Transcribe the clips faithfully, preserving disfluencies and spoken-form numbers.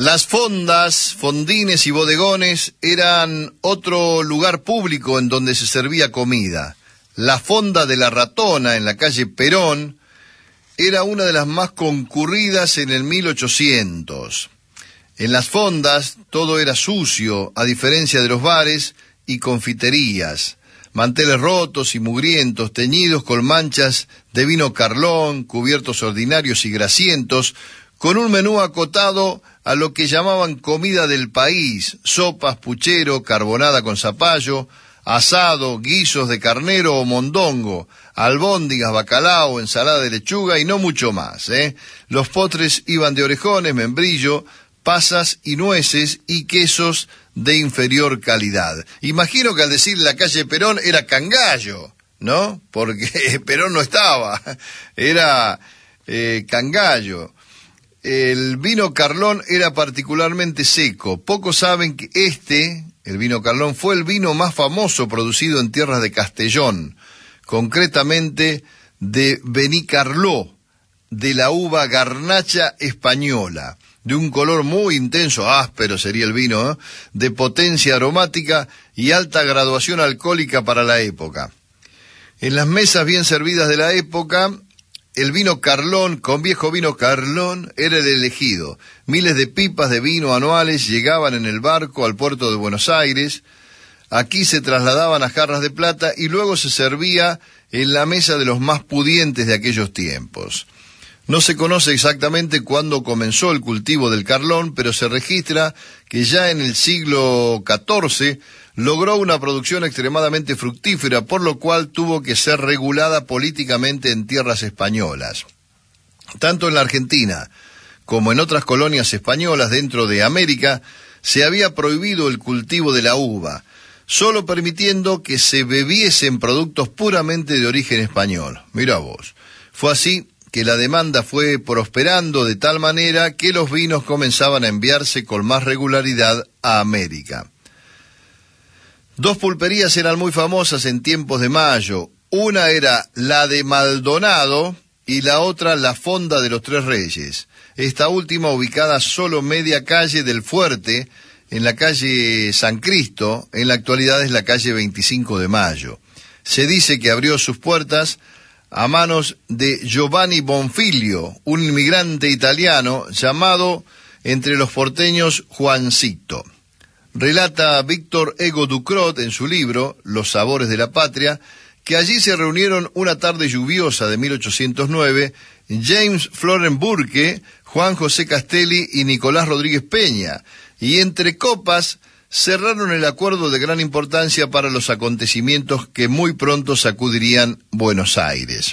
Las fondas, fondines y bodegones eran otro lugar público en donde se servía comida. La fonda de la Ratona en la calle Perón era una de las más concurridas en el mil ochocientos. En las fondas todo era sucio, a diferencia de los bares y confiterías. Manteles rotos y mugrientos, teñidos con manchas de vino Carlón, cubiertos ordinarios y grasientos, con un menú acotado a lo que llamaban comida del país: sopas, puchero, carbonada con zapallo, asado, guisos de carnero o mondongo, albóndigas, bacalao, ensalada de lechuga y no mucho más, ¿eh? Los postres iban de orejones, membrillo, pasas y nueces y quesos de inferior calidad. Imagino que al decir la calle Perón era Cangallo, ¿no? Porque Perón no estaba, era eh, Cangallo. El vino Carlón era particularmente seco. Pocos saben que este, el vino Carlón, fue el vino más famoso producido en tierras de Castellón, concretamente de Benicarló, de la uva garnacha española, de un color muy intenso, áspero sería el vino, ¿eh? De potencia aromática y alta graduación alcohólica para la época. En las mesas bien servidas de la época, el vino Carlón, con viejo vino Carlón, era el elegido. Miles de pipas de vino anuales llegaban en el barco al puerto de Buenos Aires. Aquí se trasladaban a jarras de plata y luego se servía en la mesa de los más pudientes de aquellos tiempos. No se conoce exactamente cuándo comenzó el cultivo del Carlón, pero se registra que ya en el siglo catorce logró una producción extremadamente fructífera, por lo cual tuvo que ser regulada políticamente en tierras españolas. Tanto en la Argentina como en otras colonias españolas dentro de América se había prohibido el cultivo de la uva, solo permitiendo que se bebiesen productos puramente de origen español. Mirá vos, fue así que la demanda fue prosperando de tal manera que los vinos comenzaban a enviarse con más regularidad a América. Dos pulperías eran muy famosas en tiempos de Mayo. Una era la de Maldonado y la otra la Fonda de los Tres Reyes. Esta última ubicada solo media calle del Fuerte, en la calle San Cristo, en la actualidad es la calle veinticinco de Mayo. Se dice que abrió sus puertas a manos de Giovanni Bonfiglio, un inmigrante italiano llamado entre los porteños Juancito. Relata Víctor Ego Ducrot en su libro Los sabores de la patria, que allí se reunieron una tarde lluviosa de mil ochocientos nueve James Florent Burke, Juan José Castelli y Nicolás Rodríguez Peña, y entre copas cerraron el acuerdo de gran importancia para los acontecimientos que muy pronto sacudirían Buenos Aires.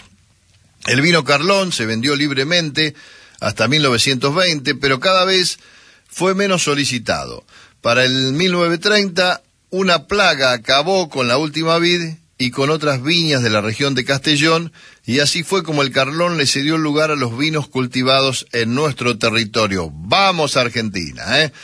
El vino Carlón se vendió libremente hasta mil novecientos veinte, pero cada vez fue menos solicitado. Para el mil novecientos treinta, una plaga acabó con la última vid y con otras viñas de la región de Castellón, y así fue como el Carlón le cedió el lugar a los vinos cultivados en nuestro territorio. ¡Vamos, Argentina! ¿eh?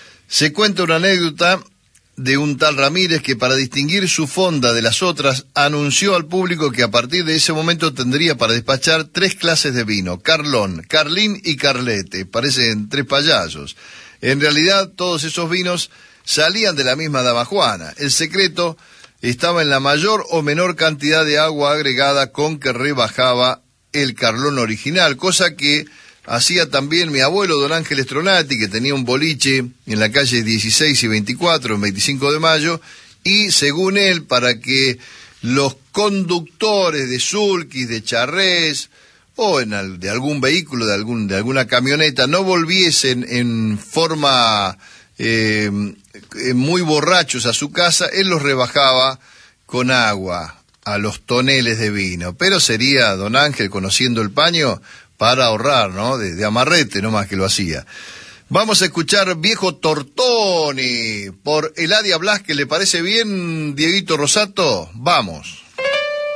Se cuenta una anécdota de un tal Ramírez que, para distinguir su fonda de las otras, anunció al público que a partir de ese momento tendría para despachar tres clases de vino: Carlón, Carlín y Carlete. Parecen tres payasos. En realidad, todos esos vinos salían de la misma dama Juana. El secreto estaba en la mayor o menor cantidad de agua agregada con que rebajaba el Carlón original, cosa que hacía también mi abuelo don Ángel Stronati, que tenía un boliche en la calle dieciséis y veinticuatro, en veinticinco de mayo, y según él, para que los conductores de sulkis, de charrés, o en al, de algún vehículo, de, algún, de alguna camioneta, no volviesen en forma eh, muy borrachos a su casa, él los rebajaba con agua a los toneles de vino. Pero sería don Ángel, conociendo el paño, para ahorrar, ¿no? De, de amarrete nomás que lo hacía. Vamos a escuchar Viejo Tortoni por Eladia Blas, que le parece bien, Dieguito Rosato. Vamos.